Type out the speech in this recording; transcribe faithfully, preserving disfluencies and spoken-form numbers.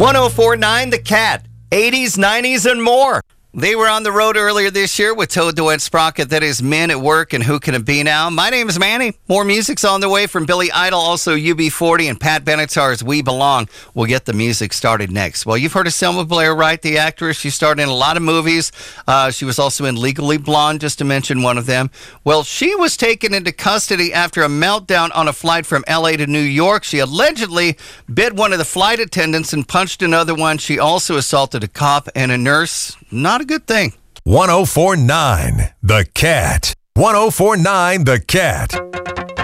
one oh four point nine The Cat, eighties, nineties, and more. They were on the road earlier this year with Toad Duet Sprocket. That is Men at Work and Who Can It Be Now? My name is Manny. More music's on the way from Billy Idol, also U B forty, and Pat Benatar's We Belong. We'll get the music started next. Well, you've heard of Selma Blair, right? The actress. She starred in a lot of movies. Uh, she was also in Legally Blonde, just to mention one of them. Well, she was taken into custody after a meltdown on a flight from L A to New York. She allegedly bit one of the flight attendants and punched another one. She also assaulted a cop and a nurse. Not a good thing. one oh four point nine The Cat. one oh four point nine The Cat.